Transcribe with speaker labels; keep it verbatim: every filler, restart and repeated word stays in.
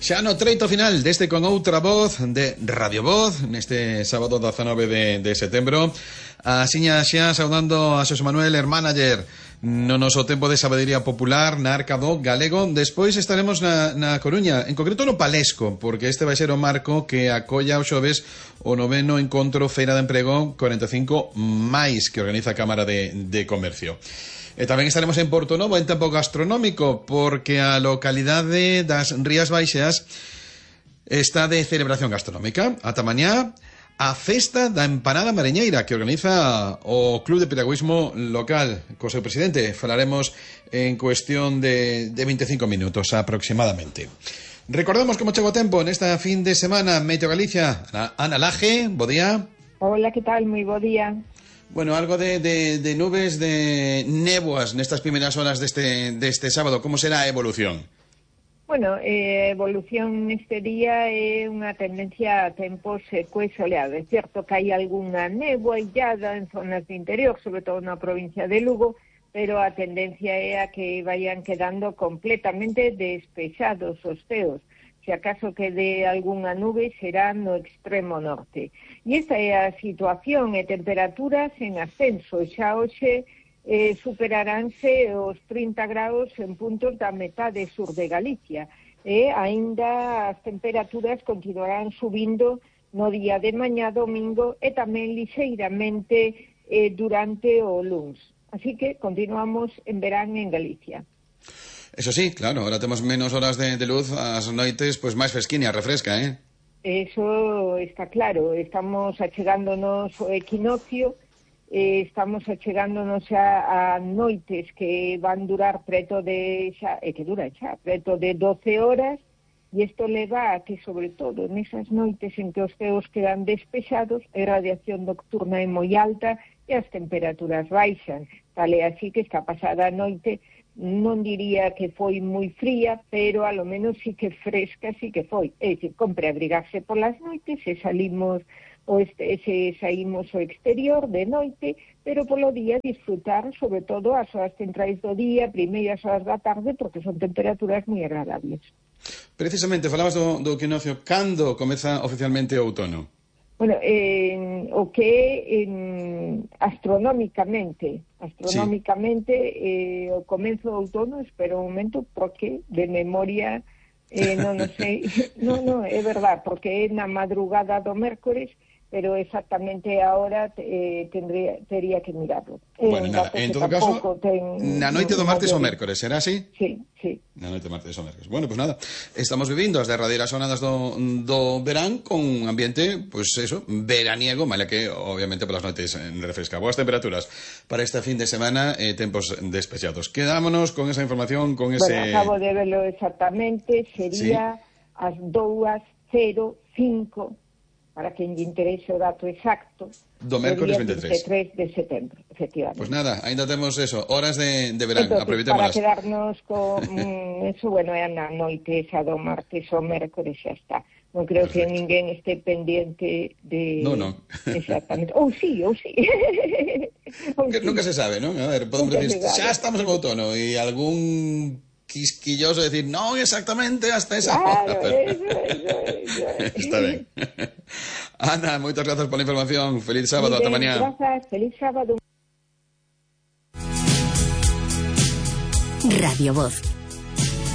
Speaker 1: Xa no treito final deste con outra voz de Radio Voz neste sábado dezanove de, de setembro. Asiña xa saudando a Xosé Manuel Hermánager no noso tempo de sabedoría popular na Arca do Galego. Despois estaremos na, na Coruña, en concreto no Palesco, porque este vai ser o marco que acolla o xoves o noveno encontro Feira de Emprego corenta e cinco máis que organiza a Cámara de, de Comercio. E tamén estaremos en Portonovo en tempo gastronómico, porque a localidade das Rías Baixas está de celebración gastronómica. Ata mañá a festa da empanada mareñeira que organiza o Club de Piragüismo local co seu presidente. Falaremos en cuestión de, de veinticinco minutos aproximadamente. Recordamos como chego o tempo nesta fin de semana. Meteo Galicia, Ana, Ana Laje, bo día.
Speaker 2: Hola, que tal? Moi bo día.
Speaker 1: Bueno, algo de, de, de nubes, de néboas nestas primeiras horas deste, deste sábado. Como será a evolución?
Speaker 2: Bueno, eh, evolución neste día é unha tendencia a tempos seco e soleado. É certo que hai algunha néboa illada en zonas de interior, sobre todo na provincia de Lugo, pero a tendencia é a que vayan quedando completamente despexados os ceos. Se acaso quede algunha nube será no extremo norte. E esta é a situación e temperaturas en ascenso. Xa hoxe eh, superaránse os trinta graus en puntos da metade sur de Galicia. E aínda as temperaturas continuarán subindo no día de mañá domingo e tamén lixeiramente eh, durante o luns. Así que continuamos en verán en Galicia.
Speaker 1: Eso sí, claro, ahora temos menos horas de, de luz, as noites pues máis fresquinha, refresca, eh?
Speaker 2: Eso está claro, estamos achegándonos o equinoccio, eh, estamos achegándonos a, a noites que van durar preto de xa, e que dura xa, preto de doce horas, e isto leva a que, sobre todo, nesas noites en que os ceos quedan despexados, a radiación nocturna é moi alta e as temperaturas baixan. Tal é así que esta pasada noite non diría que foi moi fría, pero a lo menos sí que fresca, sí que foi. É dicir, compre abrigarse polas noites, se salimos o este, se saímos ao exterior de noite, pero polo día disfrutar, sobre todo, as horas centrais do día, primeiras horas da tarde, porque son temperaturas moi agradables.
Speaker 1: Precisamente, falabas do, do equinoccio. Cando comeza oficialmente o outono?
Speaker 2: Bueno, eh, o que eh, astronómicamente, astronómicamente sí. eh, o comenzo do outono, espero un momento, porque de memoria eh, non o sei, non, non, é verdad, porque é na madrugada do mércores, pero exactamente ahora eh, tendría, tería que mirarlo.
Speaker 1: Bueno, nada, en todo caso, ten, na noite do martes ou mércores, será así?
Speaker 2: Sí, sí.
Speaker 1: Na noite do martes ou mércores. Bueno, pues nada, estamos vivindo as derradeiras sonadas do, do verán con un ambiente, pues eso, veraniego, mala que, obviamente, polas noites refresca. Boas temperaturas para este fin de semana, eh, tempos despexados. Quedámonos con esa información, con ese...
Speaker 2: Bueno, acabo de verlo exactamente, sería ¿sí? as dúas cero cinco... para quen lle interese o dato exacto,
Speaker 1: do mércores vinte e tres.
Speaker 2: vinte e tres de setembro, efectivamente.
Speaker 1: Pues nada, ainda temos eso, horas de, de verán, aproveitémolas.
Speaker 2: Para quedarnos con mm, eso, bueno, é na noite esa do martes ou mércores xa está. Non creo Perfecto. Que ninguén este pendiente de...
Speaker 1: No, no.
Speaker 2: Exactamente. Ou sí, ou sí.
Speaker 1: ou sí. Nunca se sabe, ¿no? A ver, podemos nunca decir, xa estamos en outono, e algún quisquilloso decir, no, exactamente, hasta esa
Speaker 2: claro,
Speaker 1: hora. Pero...
Speaker 2: eso, eso, eso.
Speaker 1: Está ben. Ana, moitas grazas pola información. Feliz sábado, ata mañá.
Speaker 2: Grazas, feliz sábado.
Speaker 3: Radio Voz.